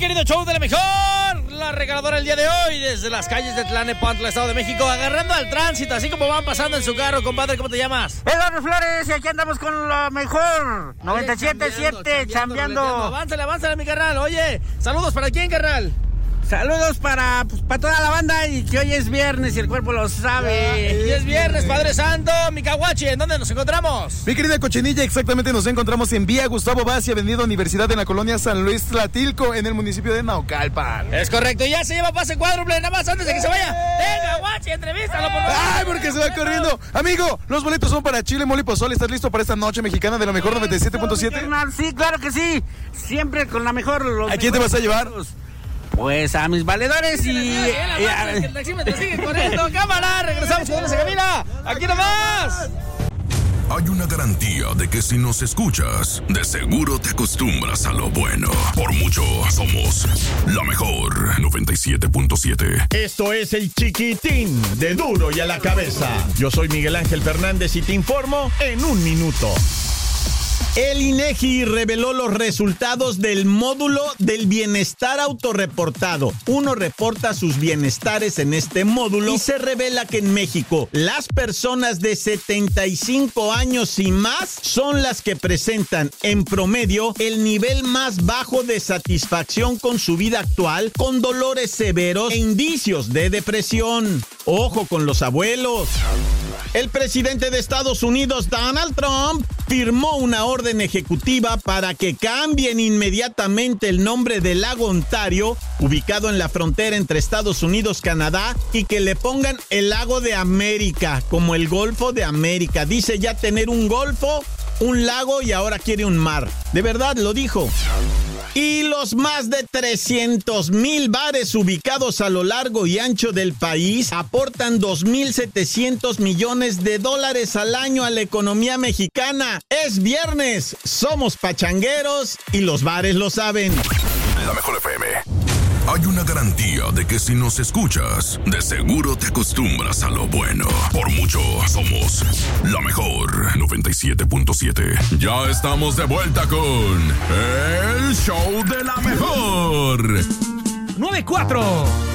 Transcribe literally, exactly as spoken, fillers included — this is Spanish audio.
querido show de la mejor, la regaladora el día de hoy desde las calles de Tlalnepantla, Estado de México, agarrando al tránsito, así como van pasando en su carro. Compadre, ¿cómo te llamas? Eduardo Flores, y aquí andamos con lo mejor. noventa y siete punto siete, chambeando. Avánzale, avánzale, mi carnal. Oye, saludos para quién, carnal. Saludos para, pues, para toda la banda y que hoy es viernes y el cuerpo lo sabe. Y es viernes, Padre Santo. Mi Caguachi, ¿en dónde nos encontramos? Mi querida Cochinilla, exactamente nos encontramos en Vía Gustavo Vaz y Avenida Universidad en la colonia San Luis Tlatilco, en el municipio de Naucalpan. Es correcto, ya se lleva pase cuádruple, nada más antes de que se vaya. ¡Venga, Caguachi, entrevístalo, por favor! ¡Ay, porque se va corriendo! Amigo, los boletos son para Chile, Mole y Pozole. ¿Estás listo para esta noche mexicana de la mejor noventa y siete punto siete? Sí, claro que sí. Siempre con la mejor. ¿A quién te vas a llevar? Pues a mis valedores y... y a... El taxímetro sigue corriendo. ¡Cámara! Regresamos con esa cabina. ¡Aquí nomás! Hay una garantía de que si nos escuchas, de seguro te acostumbras a lo bueno. Por mucho, somos la mejor noventa y siete punto siete. Esto es el Chiquitín de Duro y a la Cabeza. Yo soy Miguel Ángel Fernández y te informo en un minuto. El INEGI reveló los resultados del módulo del bienestar autorreportado. Uno reporta sus bienestares en este módulo y se revela que en México las personas de setenta y cinco años y más son las que presentan en promedio el nivel más bajo de satisfacción con su vida actual, con dolores severos e indicios de depresión. Ojo con los abuelos. El presidente de Estados Unidos, Donald Trump, firmó una orden ejecutiva para que cambien inmediatamente el nombre del lago Ontario, ubicado en la frontera entre Estados Unidos y Canadá, y que le pongan el lago de América, como el Golfo de América. Dice ya tener un golfo, un lago y ahora quiere un mar. De verdad, lo dijo. Y los más de trescientos mil bares ubicados a lo largo y ancho del país aportan dos mil setecientos millones de dólares al año a la economía mexicana. Es viernes, somos pachangueros y los bares lo saben. La Mejor F M. Hay una garantía de que si nos escuchas, de seguro te acostumbras a lo bueno. Por mucho, somos la mejor noventa y siete punto siete. Ya estamos de vuelta con el show de la mejor. nueve cuatro.